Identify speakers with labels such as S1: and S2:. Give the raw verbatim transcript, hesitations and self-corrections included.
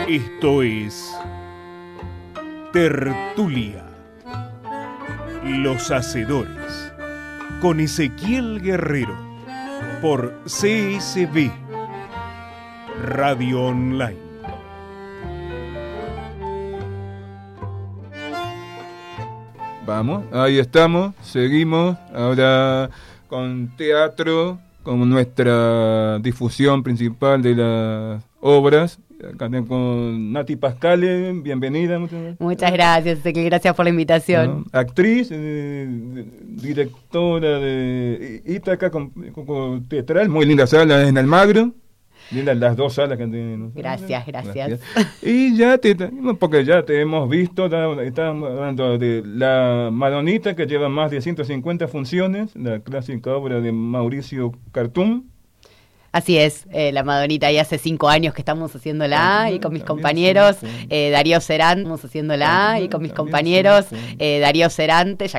S1: Esto es Tertulia, Los Hacedores, con Ezequiel Guerrero, por C S B Radio Online.
S2: Vamos, ahí estamos, seguimos ahora con teatro como nuestra difusión principal de las obras. Acá con Nati Pascale, bienvenida. Muchas,
S3: muchas gracias, Ezequiel, gracias por la invitación.
S2: ¿No? Actriz, eh, directora de Ítaca, con, con, con teatral, muy linda sala en Almagro. Lindas las dos salas que tienen.
S3: Gracias, gracias,
S2: gracias. Y ya te, porque ya te hemos visto, estamos hablando de La Madonita, que lleva más de ciento cincuenta funciones, la clásica obra de Mauricio Cartún.
S3: Así es, eh, La Madonita, y hace cinco años que estamos haciéndola, ah, y con mis compañeros, sí, sí. Eh, Darío Serán, estamos haciéndola, ah, y con mis compañeros, sí, sí. Eh, Darío Serante,